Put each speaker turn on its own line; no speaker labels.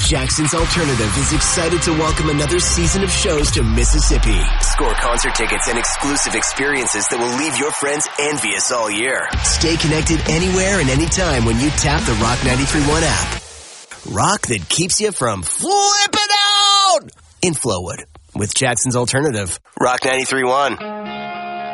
Jackson's Alternative is excited to welcome another season of shows to Mississippi. Score concert tickets and exclusive experiences that will leave your friends envious all year. Stay connected anywhere and anytime when you tap the Rock 93.1 app. Rock that keeps you from flipping out in Flowood with Jackson's Alternative. Rock 93.1.